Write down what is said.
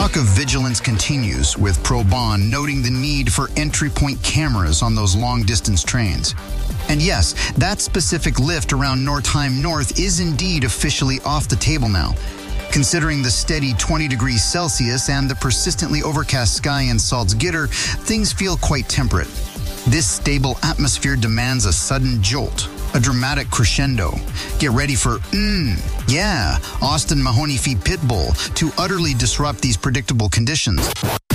talk of vigilance continues, with ProBahn noting the need for entry point cameras on those long-distance trains. And yes, that specific lift around Northeim North is indeed officially off the table now. Considering the steady 20 degrees Celsius and the persistently overcast sky in Salzgitter, things feel quite temperate. This stable atmosphere demands a sudden jolt, a dramatic crescendo. Get ready for, Austin Mahoney Feet Pitbull to utterly disrupt these predictable conditions.